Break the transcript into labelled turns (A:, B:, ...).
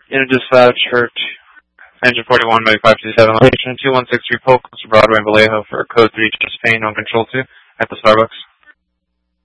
A: Unit dispatch for engine 41 by 527 location 2163 Polk, Broadway and Vallejo for code 3 just paying on control 2 at the Starbucks.